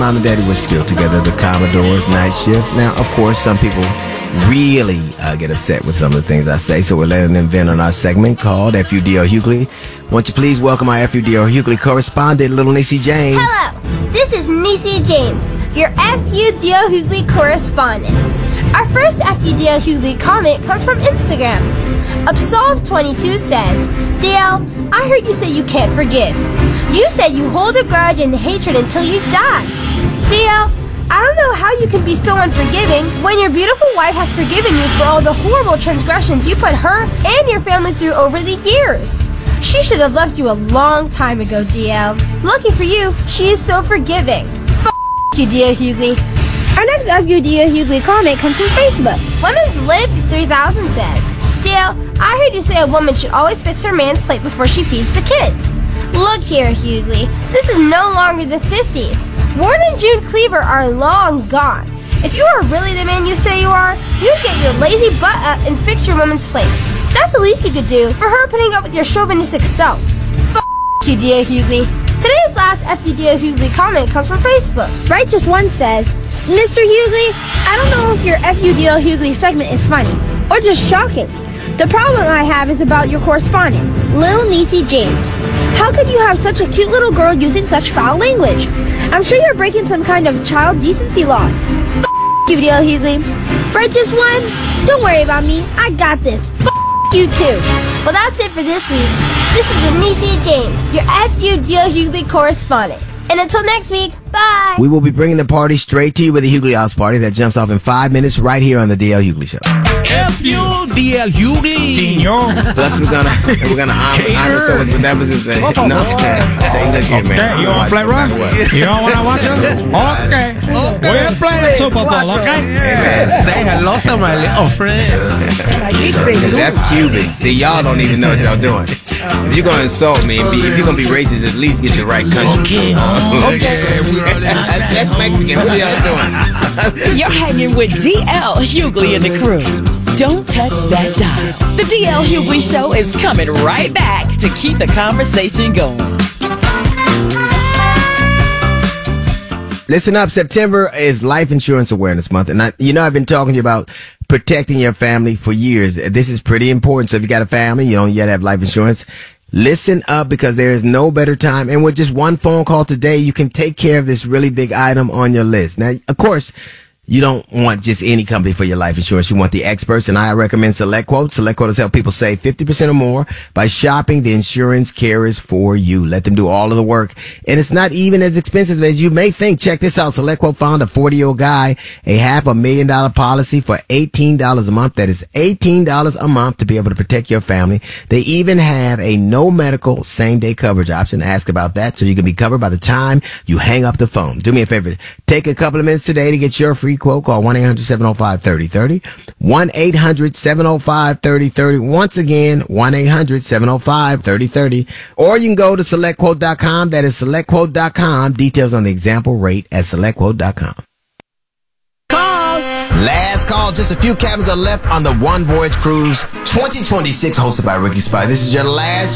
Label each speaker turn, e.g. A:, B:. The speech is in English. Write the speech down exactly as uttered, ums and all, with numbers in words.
A: mom and daddy were still together. The Commodores, Night Shift. Now, of course, some people really uh, get upset with some of the things I say, so we're letting them vent on our segment called F U D L Hughley. Won't you please welcome our F U D L Hughley correspondent, Little Niecy James.
B: Hello, this is Niecy James, your F U D L Hughley correspondent. Our first F U D L Hughley comment comes from Instagram. Absolve twenty-two says, D L, I heard you say you can't forgive. You said you hold a grudge and hatred until you die. D L, I don't know how you can be so unforgiving when your beautiful wife has forgiven you for all the horrible transgressions you put her and your family through over the years. She should have left you a long time ago, D L. Lucky for you, she is so forgiving. F*** you, D L Hughley. Our next F U D L Hughley comment comes from Facebook. Women's Live three thousand says, D L, I heard you say a woman should always fix her man's plate before she feeds the kids. Look here, Hughley. This is no longer the fifties. Ward and June Cleaver are long gone. If you are really the man you say you are, you get your lazy butt up and fix your woman's plate. That's the least you could do for her putting up with your chauvinistic self. F*** you, D L Hughley. Today's last F U D L Hughley comment comes from Facebook. Righteous One says, Mister Hughley, I don't know if your F U D L Hughley segment is funny or just shocking. The problem I have is about your correspondent, Lil Niecy James. How could you have such a cute little girl using such foul language? I'm sure you're breaking some kind of child decency laws. F*** you, D L Hughley. Righteous One, don't worry about me. I got this. F*** you too. Well, that's it for this week. This is Niecy James, your F U D L Hughley correspondent. And until next week, bye.
A: We will be bringing the party straight to you with the Hughley House Party that jumps off in five minutes right here on the D L Hughley Show.
C: F U D L Hughley.
A: Plus, we're gonna we're gonna honor, honor someone with that was his name.
C: Oh,
A: No,
C: boy.
A: take look here, man.
C: Okay, you want to play rough? You don't want to watch it? Okay. We'll play the Super Bowl, okay?
A: Hey, man,
D: Say hello to my little friend.
A: that's Cuban. See, y'all don't even know what y'all doing. If you're gonna insult me and be, if you're gonna be racist, at least get the right country.
C: Okay.
A: Okay. that's, that's Mexican. What are y'all doing?
E: You're hanging with D L Hughley and the crew. Don't touch that dial. The D L Hughley Show is coming right back to keep the conversation going.
A: Listen up, September is Life Insurance Awareness Month, and I, you know I've been talking to you about protecting your family for years. This is pretty important. So if you got a family, you don't yet have life insurance, listen up, because there is no better time. And with just one phone call today, you can take care of this really big item on your list. Now, of course, you don't want just any company for your life insurance. You want the experts, and I recommend SelectQuote. SelectQuote has helped people save fifty percent or more by shopping the insurance carriers for you. Let them do all of the work, and it's not even as expensive as you may think. Check this out. SelectQuote found a forty-year-old guy a half a million dollar policy for eighteen dollars a month. That is eighteen dollars a month to be able to protect your family. They even have a no medical same day coverage option. Ask about that so you can be covered by the time you hang up the phone. Do me a favor. Take a couple of minutes today to get your free quote. Call one eight hundred seven oh five three oh three oh. one eight hundred seven oh five three oh three oh. Once again, one eight hundred seven oh five three oh three oh. Or you can go to select quote dot com. That is select quote dot com. Details on the example rate at select quote dot com. Call. Last call. Just a few cabins are left on the One Voyage Cruise twenty twenty-six hosted by Ricky Spy. This is your last